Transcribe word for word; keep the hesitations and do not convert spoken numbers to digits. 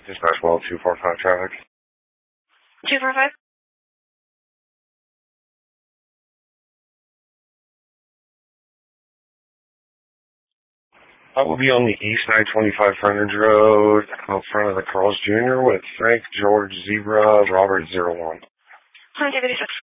Dispatch well two four five traffic. two four five? I will be on the East I twenty-five frontage road out front of the Carl's Junior with Frank, George, Zebra, Robert zero one. one two fifty-six.